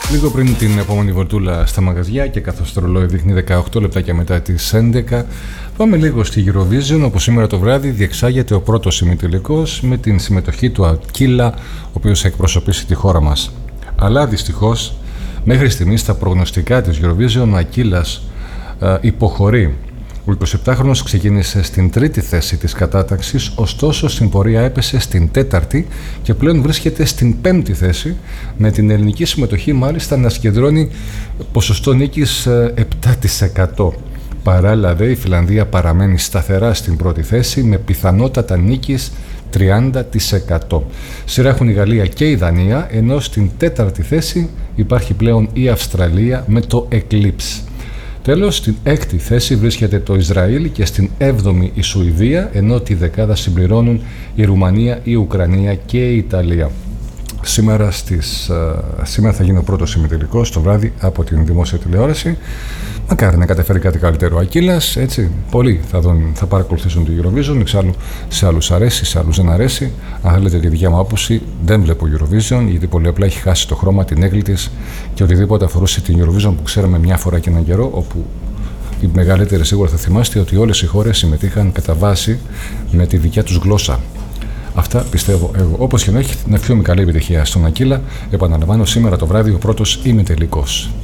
Λίγο πριν την επόμενη βολτούλα στα μαγαζιά και καθώς το ρολόι δείχνει 18 λεπτάκια μετά τις 11, πάμε λίγο στη Eurovision, όπου σήμερα το βράδυ διεξάγεται ο πρώτος ημιτελικός με την συμμετοχή του Aquila, ο οποίος θα εκπροσωπήσει τη χώρα μας. Αλλά δυστυχώς μέχρι στιγμής στα προγνωστικά της Eurovision ο Aquillas υποχωρεί. Ο 27χρονος ξεκίνησε στην τρίτη θέση της κατάταξης, ωστόσο στην πορεία έπεσε στην τέταρτη και πλέον βρίσκεται στην πέμπτη θέση, με την ελληνική συμμετοχή μάλιστα να συγκεντρώνει ποσοστό νίκης 7%. Παράλληλα η Φιλανδία παραμένει σταθερά στην πρώτη θέση με πιθανότατα νίκης 30%. Σειρά έχουν η Γαλλία και η Δανία, ενώ στην τέταρτη θέση υπάρχει πλέον η Αυστραλία με το Eclipse. Τέλος, στην έκτη θέση βρίσκεται το Ισραήλ και στην 7η η Σουηδία, ενώ τη δεκάδα συμπληρώνουν η Ρουμανία, η Ουκρανία και η Ιταλία. Σήμερα θα γίνει ο πρώτος ημιτελικός το βράδυ από την δημόσια τηλεόραση. Μακάρι να καταφέρει κάτι καλύτερο ο Aquillas, έτσι. Πολλοί θα παρακολουθήσουν το Eurovision, εξάλλου σε άλλους αρέσει, σε άλλους δεν αρέσει. Αν θέλετε τη δικιά μου άποψη, δεν βλέπω Eurovision, γιατί πολύ απλά έχει χάσει το χρώμα, την έγκλη της και οτιδήποτε αφορούσε την Eurovision που ξέραμε μια φορά και έναν καιρό, όπου οι μεγαλύτεροι σίγουρα θα θυμάστε ότι όλες οι χώρες συμμετείχαν κατά βάση με τη δικιά τους γλώσσα. Αυτά πιστεύω εγώ. Όπως και να έχει, να ευχηθούμε καλή επιτυχία στον Aquila. Επαναλαμβάνω, σήμερα το βράδυ ο πρώτος ημιτελικός.